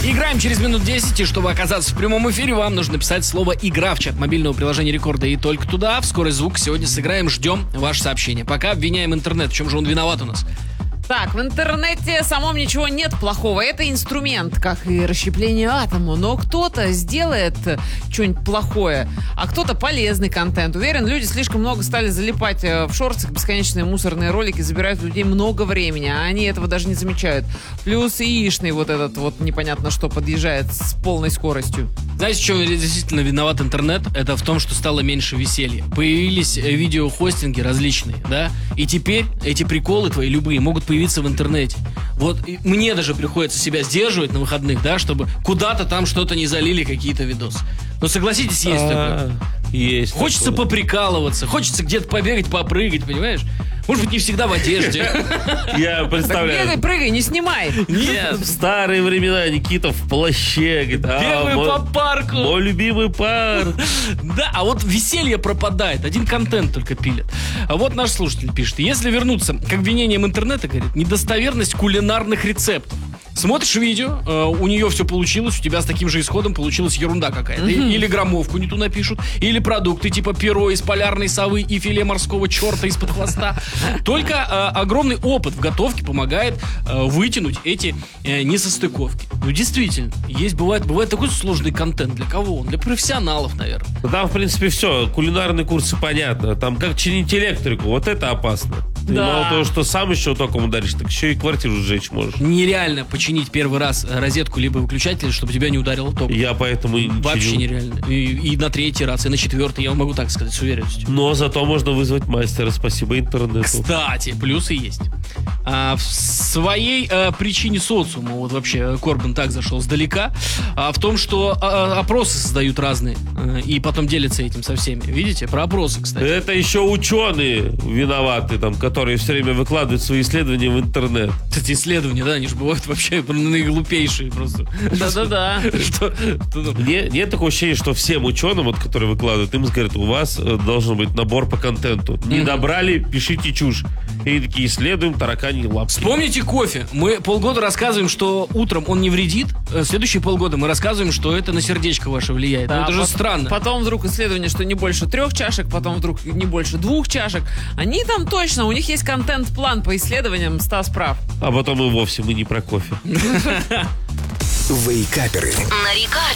Играем через минут 10, и чтобы оказаться в прямом эфире, вам нужно написать слово «Игра» в чат мобильного приложения Рекорда, и только туда. В скорость звука сегодня сыграем, ждем ваше сообщение. Пока обвиняем интернет. В чем же он виноват у нас? Так, в интернете самом ничего нет плохого. Это инструмент, как и расщепление атома. Но кто-то сделает что-нибудь плохое, а кто-то полезный контент. Уверен, люди слишком много стали залипать в шортах. Бесконечные мусорные ролики забирают у людей много времени, а они этого даже не замечают. Плюс яичный вот этот вот непонятно что подъезжает с полной скоростью. Знаете, в чем действительно виноват интернет? Это в том, что стало меньше веселья. Появились видеохостинги различные, да? И теперь эти приколы твои любые могут появиться в интернете. Вот мне даже приходится себя сдерживать на выходных, да, чтобы куда-то там что-то не залили, какие-то видосы. Но согласитесь, есть такое. Есть. Хочется такое. поприкалываться, хочется где-то побегать, попрыгать, понимаешь? Может быть, не всегда в одежде. Я Так представляю. бегай, прыгай, не снимай. Нет. В старые времена Никита в плаще. Говорит, Бегаю по парку. Мой любимый парк. Да, а вот веселье пропадает. Один контент только пилят. А вот наш слушатель пишет. Если вернуться к обвинениям интернета, говорит, недостоверность кулинарных рецептов. Смотришь видео, у нее все получилось, у тебя с таким же исходом получилась ерунда какая-то. Или граммовку не ту напишут, или продукты типа перо из полярной совы и филе морского черта из-под хвоста. Только огромный опыт в готовке помогает вытянуть эти несостыковки. Ну, действительно, бывает такой сложный контент. Для кого он? Для профессионалов, наверное. Там, в принципе, все. Кулинарные курсы понятно. Там как чинить электрику. Вот это опасно. Ты Да. мало того, что сам еще током ударишь, так еще и квартиру сжечь можешь. Нереально починить первый раз розетку либо выключатель, чтобы тебя не ударило током. Я поэтому и не Вообще чиню. нереально. И на третий раз, и на четвертый, я могу так сказать с уверенностью. Но зато можно вызвать мастера. Спасибо интернету. Кстати, плюсы есть. В своей причине социума, вот вообще Корбан так зашел сдалека, в том, что опросы создают разные, и потом делятся этим со всеми. Видите? Про опросы, кстати. Это еще ученые виноваты, там, которые все время выкладывают свои исследования в интернет. Кстати, исследования, да, они же бывают вообще наиглупейшие просто. Да-да-да. Нет такого ощущения, что всем ученым, вот, которые выкладывают, им говорят, у вас должен быть набор по контенту. Не добрали, пишите чушь. И они такие, исследуем таракани лапки. Вспомните кофе. Мы полгода рассказываем, что утром он не вредит. Следующие полгода мы рассказываем, что это на сердечко ваше влияет. Да, Ну, это же странно. Потом вдруг исследование, что не больше 3 чашек, потом вдруг не больше 2 чашек. Они там точно, у них есть контент-план по исследованиям, Стас прав. А потом и вовсе мы не про кофе. Вейкаперы. На Рекорде.